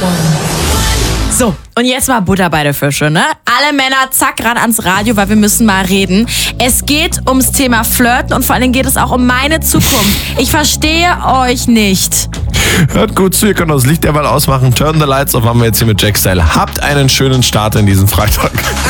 So, und jetzt mal Butter bei der Fische, ne? Alle Männer, zack, ran ans Radio, weil wir müssen mal reden. Es geht ums Thema Flirten und vor allen Dingen geht es auch um meine Zukunft. Ich verstehe euch nicht. Hört gut zu, ihr könnt das Licht derweil ausmachen. Turn the lights off, haben wir jetzt hier mit Jack Style. Habt einen schönen Start in diesen Freitag.